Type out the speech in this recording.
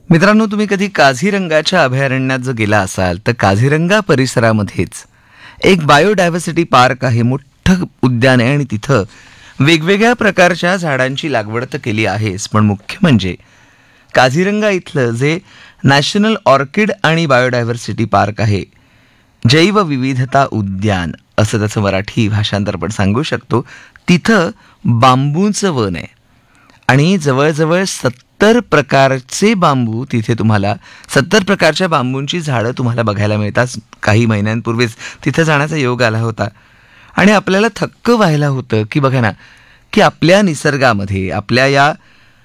मित्रांनो, तुम्ही कधी काझीरंगाच्या अभयारण्यात जर गेला असाल तर काझीरंगा परिसरामध्येच एक बायोडायव्हर्सिटी पार्क आहे, मोठं उद्यान आहे आणि तिथं वेगवेगळ्या प्रकारच्या झाडांची लागवड तर केली आहेच, पण मुख्य म्हणजे काझीरंगा इथलं जे नॅशनल ऑर्किड आणि बायोडायव्हर्सिटी पार्क आहे, जैवविविधता उद्यान असं त्याचं मराठी भाषांतर पण सांगू शकतो. तिथं बांबूचं वन आहे आणि जवळजवळ 70 प्रकारचे बांबू तिथे तुम्हाला 70 प्रकारच्या बांबूंची झाडं तुम्हाला बघायला मिळतात. काही महिन्यांपूर्वीच तिथे जाण्याचा योग आला होता आणि आपल्याला थक्क व्हायला होतं की बघा ना, की आपल्या निसर्गामध्ये, आपल्या या